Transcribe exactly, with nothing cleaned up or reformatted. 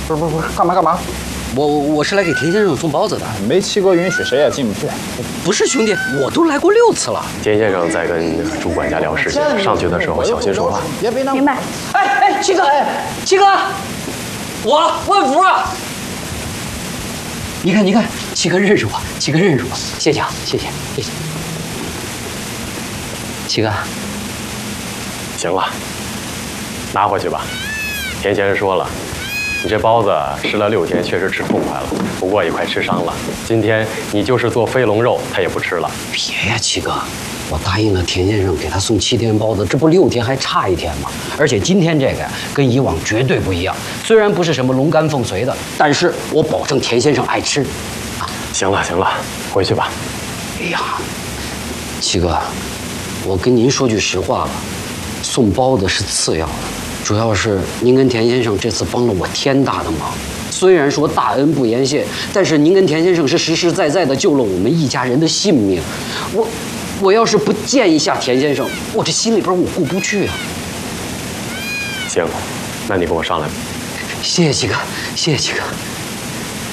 不是不是不是，干嘛干嘛？ 我我是来给田先生送包子的， 没七哥允许，谁也进不去。 不是兄弟，我都来过六次了。 田先生在跟主管家聊事情，上去的时候小心说话。 别别那明白。 哎哎，七哥，七哥，我万福啊！你看你看，七哥认识我，七哥认识我，谢谢啊，谢谢谢谢。七哥， 行了，拿回去吧。田先生说了。 你这包子吃了六天，确实吃痛快了，不过也快吃伤了。今天你就是做飞龙肉，他也不吃了。 别呀，七哥，我答应了田先生给他送七天包子，这不六天还差一天吗？而且今天这个呀，跟以往绝对不一样。虽然不是什么龙肝凤髓的，但是我保证田先生爱吃。 啊，行了行了，回去吧。 哎呀，七哥，我跟您说句实话吧，送包子是次要的。 主要是您跟田先生这次帮了我天大的忙，虽然说大恩不言谢，但是您跟田先生是实实在在的救了我们一家人的性命。我，我要是不见一下田先生，我这心里边我过不去啊。 行，那你跟我上来吧。 谢谢七哥，谢谢七哥。